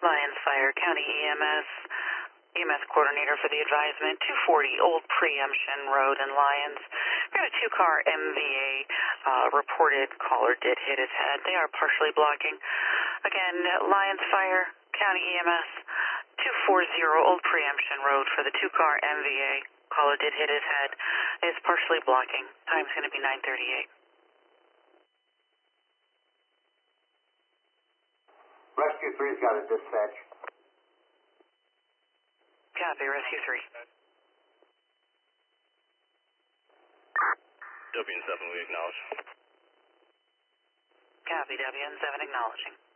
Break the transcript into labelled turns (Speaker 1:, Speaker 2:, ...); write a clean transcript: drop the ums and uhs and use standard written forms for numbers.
Speaker 1: Lyons Fire County EMS coordinator for the advisement, 240 Old Preemption Road in Lyons. We had a two-car MVA reported caller did hit his head. They are partially blocking. Again, Lyons Fire County EMS, 240 Old Preemption Road for the two-car MVA. Caller did hit his head. It's partially blocking. Time's going to be 9:38.
Speaker 2: Rescue 3's got a dispatch.
Speaker 1: Copy, Rescue 3.
Speaker 3: WN7, we acknowledge.
Speaker 1: Copy, WN7 acknowledging.